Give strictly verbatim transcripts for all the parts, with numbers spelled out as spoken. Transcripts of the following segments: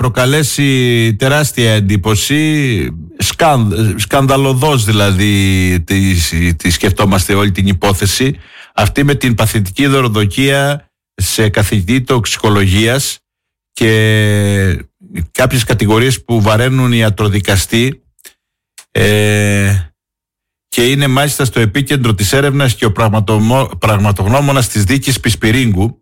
προκαλέσει τεράστια εντύπωση, σκανδ, σκανδαλωδώς δηλαδή τη, τη σκεφτόμαστε όλη την υπόθεση, αυτή με την παθητική δωροδοκία σε καθηγητή τοξικολογίας και κάποιες κατηγορίες που βαραίνουν ιατροδικαστή, ε, και είναι μάλιστα στο επίκεντρο της έρευνας και ο πραγματογνώμονας της δίκης Πισπυρίγκου.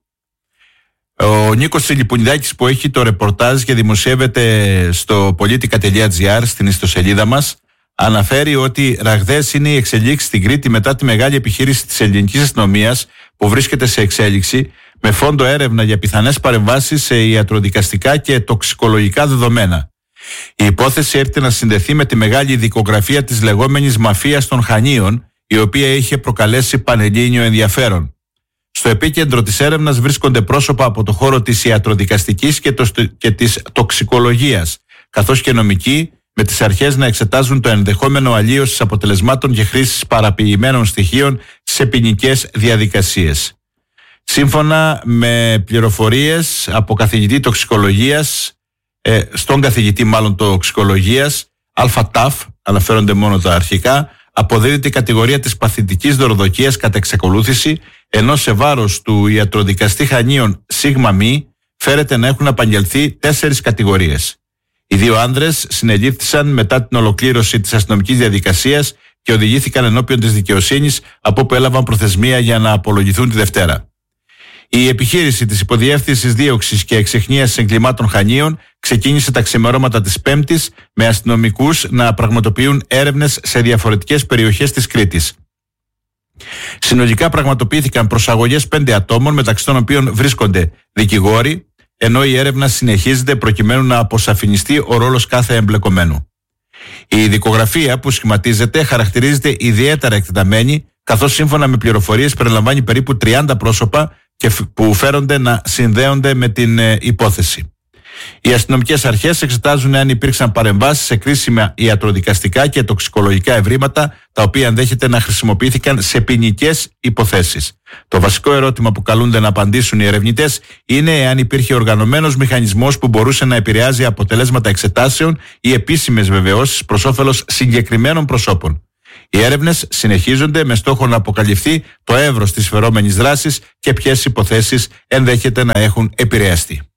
Ο Νίκος Τσιλιπουνιδάκης, που έχει το ρεπορτάζ και δημοσιεύεται στο politica τελεία gr στην ιστοσελίδα μας, αναφέρει ότι ραγδαίες είναι οι εξελίξεις στην Κρήτη μετά τη μεγάλη επιχείρηση της ελληνικής αστυνομίας που βρίσκεται σε εξέλιξη, με φόντο έρευνα για πιθανές παρεμβάσεις σε ιατροδικαστικά και τοξικολογικά δεδομένα. Η υπόθεση έρχεται να συνδεθεί με τη μεγάλη δικογραφία της λεγόμενης μαφίας των Χανίων, η οποία είχε προκαλέσει πανελλήνιο ενδιαφέρον. Στο επίκεντρο της έρευνας βρίσκονται πρόσωπα από το χώρο της ιατροδικαστικής και, το, και της τοξικολογίας, καθώς και νομικοί, με τις αρχές να εξετάζουν το ενδεχόμενο αλλίωσης αποτελεσμάτων και χρήσης παραποιημένων στοιχείων σε ποινικές διαδικασίες. Σύμφωνα με πληροφορίες από καθηγητή τοξικολογίας, ε, στον καθηγητή μάλλον τοξικολογίας, ΑΤΑΦ, αναφέρονται μόνο τα αρχικά, αποδίδεται η κατηγορία της παθητικής δωροδοκίας κατά εξακολούθηση, ενώ σε βάρος του ιατροδικαστή Χανίων ΣΥΓΜΑ ΜΗ φέρεται να έχουν απαγγελθεί τέσσερις κατηγορίες. Οι δύο άνδρες συνελήφθησαν μετά την ολοκλήρωση της αστυνομικής διαδικασίας και οδηγήθηκαν ενώπιον της δικαιοσύνης, από όπου έλαβαν προθεσμία για να απολογηθούν τη Δευτέρα. Η επιχείρηση της υποδιεύθυνσης δίωξης και εξιχνίασης εγκλημάτων Χανίων ξεκίνησε τα ξημερώματα της Πέμπτης, με αστυνομικούς να πραγματοποιούν έρευνες σε διαφορετικές περιοχές της Κρήτης. Συνολικά πραγματοποιήθηκαν προσαγωγές πέντε ατόμων, μεταξύ των οποίων βρίσκονται δικηγόροι, ενώ η έρευνα συνεχίζεται προκειμένου να αποσαφινιστεί ο ρόλος κάθε εμπλεκομένου. Η δικογραφία που σχηματίζεται χαρακτηρίζεται ιδιαίτερα εκτεταμένη, καθώς σύμφωνα με πληροφορίες περιλαμβάνει περίπου τριάντα πρόσωπα και που φέρονται να συνδέονται με την ε, υπόθεση. Οι αστυνομικές αρχές εξετάζουν αν υπήρξαν παρεμβάσεις σε κρίσιμα ιατροδικαστικά και τοξικολογικά ευρήματα, τα οποία ενδέχεται να χρησιμοποιήθηκαν σε ποινικές υποθέσεις. Το βασικό ερώτημα που καλούνται να απαντήσουν οι ερευνητές είναι εάν υπήρχε οργανωμένος μηχανισμός που μπορούσε να επηρεάζει αποτελέσματα εξετάσεων ή επίσημες βεβαιώσεις προς όφελος συγκεκριμένων προσώπων. Οι έρευνες συνεχίζονται με στόχο να αποκαλυφθεί το εύρος της φερόμενης δράσης και ποιες υποθέσεις ενδέχεται να έχουν επηρεαστεί.